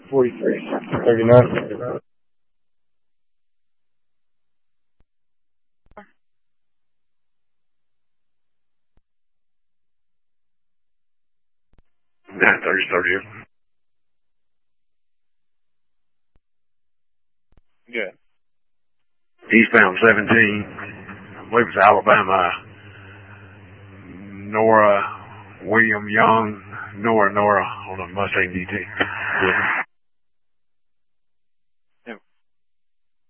43. 39. Nine 30. Good. Eastbound 17. I believe it's Alabama. Nora William Young. Nora on a Mustang DT.